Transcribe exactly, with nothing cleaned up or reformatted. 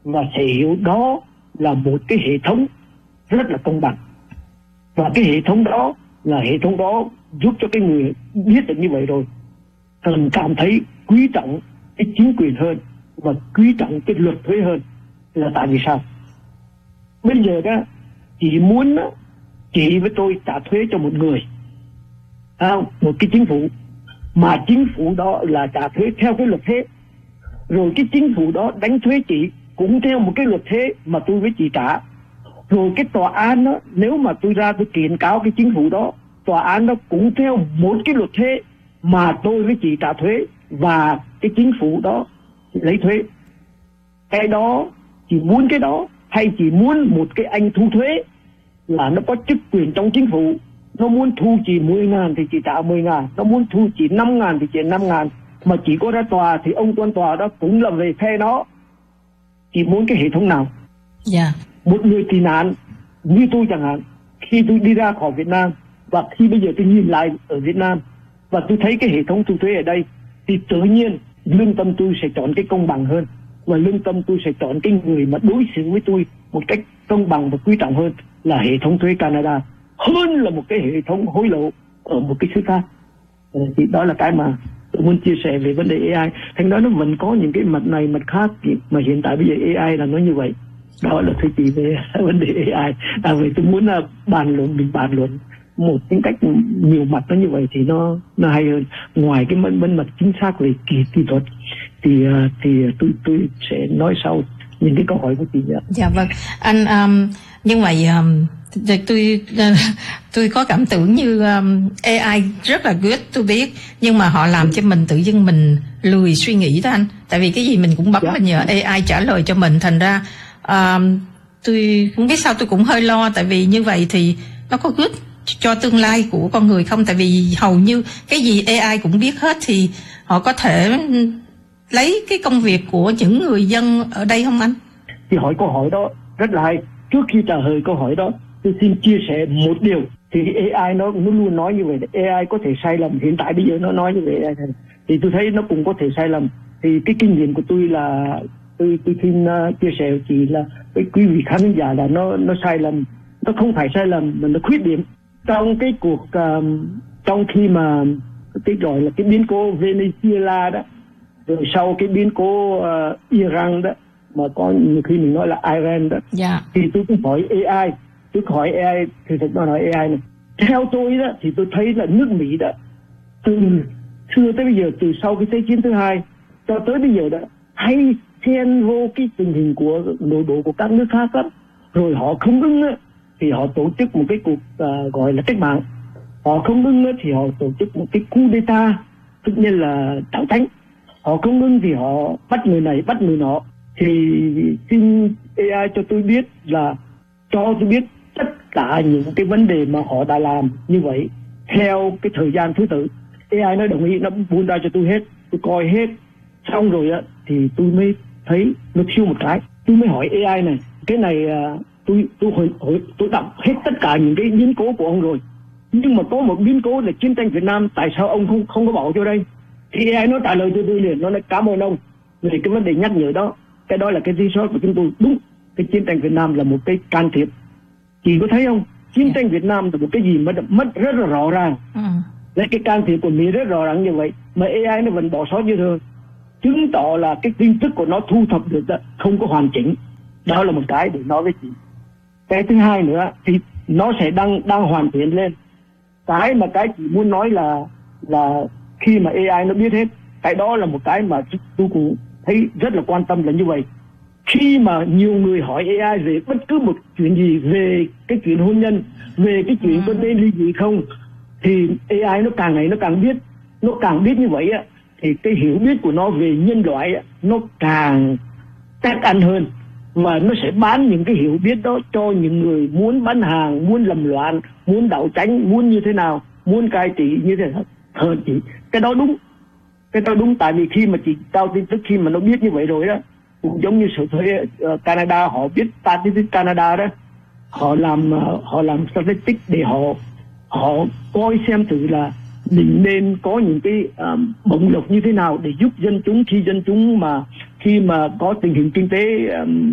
và sẽ hiểu đó là một cái hệ thống rất là công bằng. Và cái hệ thống đó là hệ thống đó giúp cho cái người biết được như vậy rồi cần cảm thấy quý trọng cái chính quyền hơn và quý trọng cái luật thuế hơn. Là tại vì sao? Bây giờ đó chị muốn chị với tôi trả thuế cho một người, à, một cái chính phủ, mà chính phủ đó là trả thuế theo cái luật thuế, rồi cái chính phủ đó đánh thuế chị cũng theo một cái luật thuế mà tôi với chị trả. Rồi cái tòa án đó, nếu mà tôi ra tôi kiện cáo cái chính phủ đó, tòa án đó cũng theo một cái luật thuế mà tôi với chị trả thuế và cái chính phủ đó lấy thuế. Cái đó chị muốn cái đó, hay chị muốn một cái anh thu thuế là nó có chức quyền trong chính phủ, nó muốn thu chị mười ngàn thì chị trả mười ngàn, nó muốn thu chị năm ngàn thì chị năm ngàn, mà chỉ có ra tòa thì ông quan tòa đó cũng là về phe nó. Chị muốn cái hệ thống nào? Dạ. Yeah. Một người tị nạn như tôi chẳng hạn, khi tôi đi ra khỏi Việt Nam và khi bây giờ tôi nhìn lại ở Việt Nam và tôi thấy cái hệ thống thu thuế ở đây, thì tự nhiên lương tâm tôi sẽ chọn cái công bằng hơn, và lương tâm tôi sẽ chọn cái người mà đối xử với tôi một cách công bằng và quý trọng hơn là hệ thống thuế Canada, hơn là một cái hệ thống hối lộ ở một cái xứ khác. Thì đó là cái mà tôi muốn chia sẻ về vấn đề a i. Thành đó nó vẫn có những cái mặt này mặt khác, mà hiện tại bây giờ a i là nó như vậy. Đó là thưa chị về vấn đề a i. À, vì tôi muốn là bàn luận, mình bàn luận một tính cách nhiều mặt nó như vậy thì nó nó hay hơn. Ngoài cái bên, bên mặt chính xác về kỹ kỹ thuật thì thì tôi tôi sẽ nói sau những cái câu hỏi của chị. Dạ vâng anh, um, nhưng mà um, tôi tôi có cảm tưởng như um, a i rất là good, tôi biết, nhưng mà họ làm cho mình tự dưng mình lười suy nghĩ đó anh. Tại vì cái gì mình cũng bấm dạ. mình nhờ a i trả lời cho mình, thành ra um, tôi không biết sao tôi cũng hơi lo. Tại vì như vậy thì nó có good cho tương lai của con người không? Tại vì hầu như cái gì a i cũng biết hết, thì họ có thể lấy cái công việc của những người dân ở đây không anh? Thì hỏi câu hỏi đó rất là hay. Trước khi trả lời câu hỏi đó, tôi xin chia sẻ một điều. Thì a i nó, nó luôn nói như vậy, a i có thể sai lầm. Hiện tại bây giờ nó nói như vậy thì tôi thấy nó cũng có thể sai lầm. Thì cái kinh nghiệm của tôi là tôi tôi xin uh, chia sẻ với chị là với quý vị khán giả là nó nó sai lầm, nó không phải sai lầm mà nó khuyết điểm. Trong cái cuộc uh, trong khi mà cái gọi là cái biến cố Venezuela đó, rồi sau cái biến cố uh, Iran đó, mà có nhiều khi mình nói là Iran đó, yeah. thì tôi cũng hỏi a i, tôi hỏi a i, thì thật nó nói a i này, theo tôi đó thì tôi thấy là nước Mỹ đó từ xưa tới bây giờ, từ sau cái thế chiến thứ hai cho tới bây giờ đó, hay xen vô cái tình hình của nội bộ của các nước khác lắm. Rồi họ không ưng á thì họ tổ chức một cái cuộc uh, gọi là cách mạng, họ không ưng á thì họ tổ chức một cái coup d'etat, tức nhiên là đảo thánh. Họ không ưng thì họ bắt người này bắt người nọ. Thì xin a i cho tôi biết là cho tôi biết tất cả những cái vấn đề mà họ đã làm như vậy theo cái thời gian thứ tự. a i nó đồng ý, nó buôn ra cho tôi hết, tôi coi hết xong rồi á thì tôi mới thấy nó thiếu một cái. Tôi mới hỏi a i này, cái này uh, tôi tôi hỏi, hỏi tôi đọc hết tất cả những cái biến cố của ông rồi, nhưng mà có một biến cố là chiến tranh Việt Nam, tại sao ông không không có bảo cho đây? Thì a i nó trả lời cho tôi liền, nó nói cảm ơn ông về cái vấn đề nhắc nhở đó. Cái đó là cái lý do của chúng tôi. Đúng, cái chiến tranh Việt Nam là một cái can thiệp. Chị có thấy không? Chiến tranh Việt Nam là một cái gì mà mất rất là rõ ràng. Ừ. Lấy cái can thiệp của Mỹ rất rõ ràng như vậy, mà a i nó vẫn bỏ sót như thường, chứng tỏ là cái tin tức của nó thu thập được đó, không có hoàn chỉnh. Đó là một cái để nói với chị. Cái thứ hai nữa thì nó sẽ đang đang hoàn thiện lên. Cái mà cái chị muốn nói là là khi mà a i nó biết hết, cái đó là một cái mà tôi cũng thấy rất là quan tâm là như vậy. Khi mà nhiều người hỏi a i về bất cứ một chuyện gì, về cái chuyện hôn nhân, về cái chuyện có nên ly dị không, thì a i nó càng ngày nó càng biết, nó càng biết như vậy á, thì cái hiểu biết của nó về nhân loại á, nó càng chắc ăn hơn, và nó sẽ bán những cái hiểu biết đó cho những người muốn bán hàng, muốn làm loạn, muốn đảo tránh, muốn như thế nào, muốn cai trị như thế nào hơn chị. Cái đó đúng, cái đó đúng. Tại vì khi mà chị trao tin tức, khi mà nó biết như vậy rồi đó, cũng giống như sở thuế uh, Canada, họ biết Statistics Canada đó, họ làm uh, họ làm statistics để họ họ coi xem thử là mình nên có những cái um, bổng lộc như thế nào để giúp dân chúng, khi dân chúng mà khi mà có tình hình kinh tế um,